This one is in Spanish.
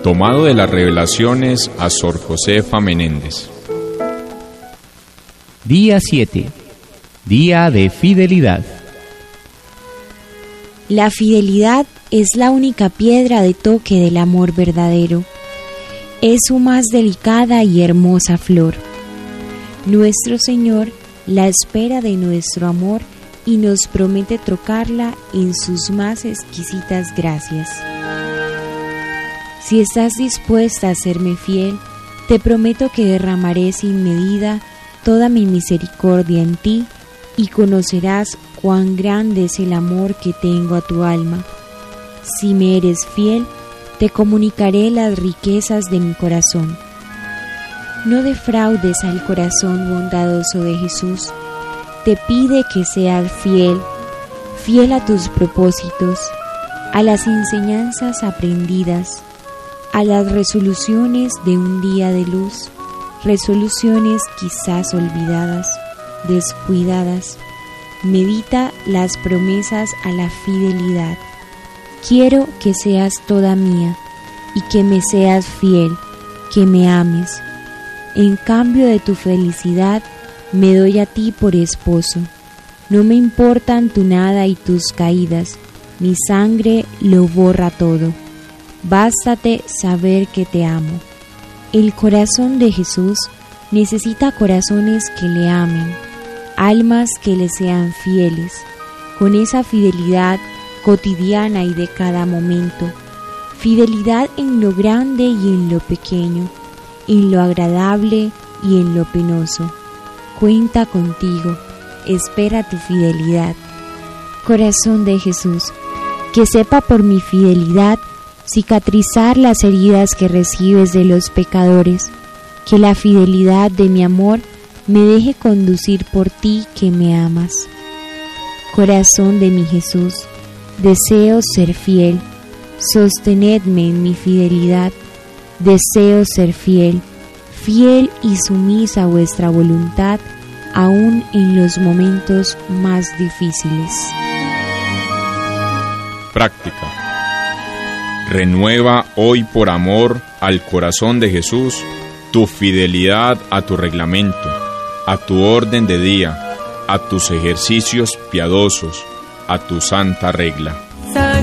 Tomado de las Revelaciones a Sor Josefa Menéndez. Día 7. Día de fidelidad. La fidelidad es la única piedra de toque del amor verdadero. Es su más delicada y hermosa flor. Nuestro Señor la espera de nuestro amor y nos promete trocarla en sus más exquisitas gracias. Si estás dispuesta a serme fiel, te prometo que derramaré sin medida toda mi misericordia en ti y conocerás cuán grande es el amor que tengo a tu alma. Si me eres fiel, te comunicaré las riquezas de mi corazón. No defraudes al corazón bondadoso de Jesús. Te pide que seas fiel, fiel a tus propósitos, a las enseñanzas aprendidas, a las resoluciones de un día de luz, resoluciones quizás olvidadas, descuidadas. Medita las promesas a la fidelidad. Quiero que seas toda mía y que me seas fiel, que me ames. En cambio de tu felicidad, me doy a ti por esposo. No me importan tu nada y tus caídas, mi sangre lo borra todo. Bástate saber que te amo. El corazón de Jesús necesita corazones que le amen, almas que le sean fieles, con esa fidelidad cotidiana y de cada momento, fidelidad en lo grande y en lo pequeño, en lo agradable y en lo penoso. Cuenta contigo, espera tu fidelidad. Corazón de Jesús, que sepa por mi fidelidad cicatrizar las heridas que recibes de los pecadores, que la fidelidad de mi amor me deje conducir por ti que me amas. Corazón de mi Jesús, deseo ser fiel, sostenedme en mi fidelidad, deseo ser fiel, fiel y sumisa a vuestra voluntad, aún en los momentos más difíciles. Práctica. Renueva hoy por amor al corazón de Jesús tu fidelidad a tu reglamento, a tu orden de día, a tus ejercicios piadosos, a tu santa regla.